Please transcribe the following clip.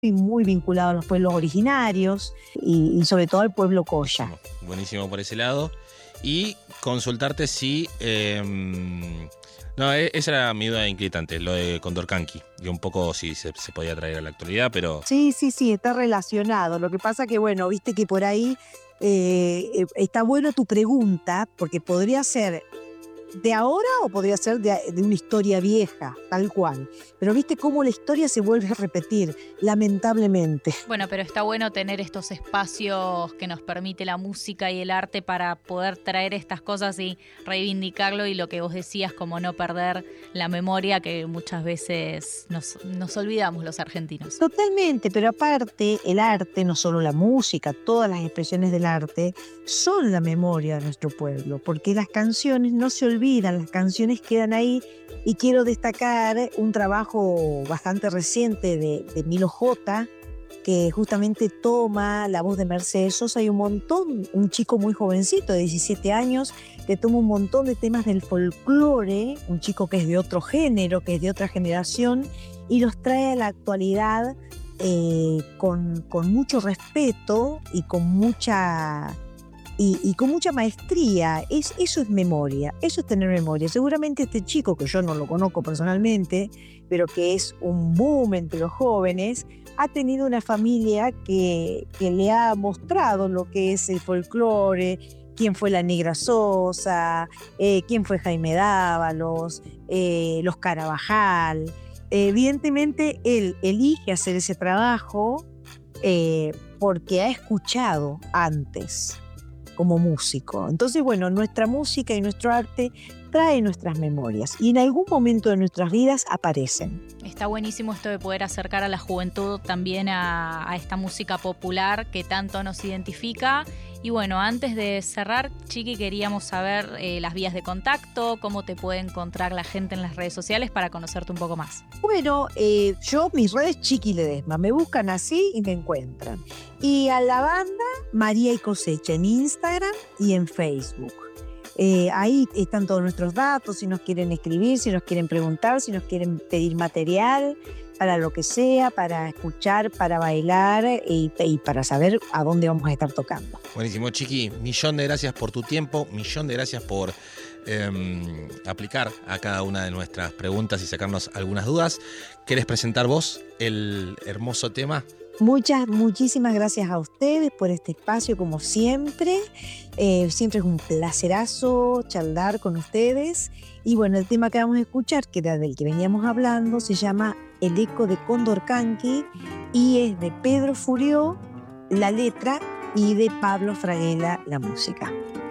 muy vinculado a los pueblos originarios y sobre todo al pueblo Coya. Buenísimo por ese lado. Y consultarte si... no, esa era mi duda inquietante, lo de Condorcanqui. Y un poco si se podía traer a la actualidad, pero... Sí, está relacionado. Lo que pasa que, bueno, viste que por ahí está bueno tu pregunta, porque podría ser de ahora o podría ser de una historia vieja, tal cual. Pero viste cómo la historia se vuelve a repetir, lamentablemente. Bueno, pero está bueno tener estos espacios que nos permite la música y el arte para poder traer estas cosas y reivindicarlo, y lo que vos decías, como no perder la memoria, que muchas veces nos olvidamos los argentinos. Totalmente, pero aparte el arte, no solo la música, todas las expresiones del arte son la memoria de nuestro pueblo, porque las canciones no se olvidan, las canciones quedan ahí. Y quiero destacar un trabajo bastante reciente de Milo J, que justamente toma la voz de Mercedes Sosa y un chico muy jovencito de 17 años, que toma un montón de temas del folclore, un chico que es de otro género, que es de otra generación, y los trae a la actualidad con mucho respeto y con mucha maestría. Eso es memoria, eso es tener memoria. Seguramente este chico, que yo no lo conozco personalmente, pero que es un boom entre los jóvenes, ha tenido una familia que le ha mostrado lo que es el folclore, quién fue la Negra Sosa, quién fue Jaime Dávalos, los Carabajal. Evidentemente él elige hacer ese trabajo porque ha escuchado antes como músico. Entonces, bueno, nuestra música y nuestro arte trae nuestras memorias y en algún momento de nuestras vidas aparecen. Está buenísimo esto de poder acercar a la juventud también a esta música popular que tanto nos identifica. Y bueno, antes de cerrar, Chiqui, queríamos saber las vías de contacto, cómo te puede encontrar la gente en las redes sociales para conocerte un poco más. Bueno, mis redes Chiqui Ledesma, me buscan así y me encuentran. Y a la banda María y Cosecha en Instagram y en Facebook. Ahí están todos nuestros datos, si nos quieren escribir, si nos quieren preguntar, si nos quieren pedir material, para lo que sea, para escuchar, para bailar y para saber a dónde vamos a estar tocando. Buenísimo, Chiqui. Millón de gracias por tu tiempo, millón de gracias por aplicar a cada una de nuestras preguntas y sacarnos algunas dudas. ¿Querés presentar vos el hermoso tema? Muchísimas gracias a ustedes por este espacio, como siempre. Siempre es un placerazo charlar con ustedes. Y bueno, el tema que vamos a escuchar, que era del que veníamos hablando, se llama El eco de Condorcanqui y es de Pedro Furió, la letra, y de Pablo Fraguela, la música.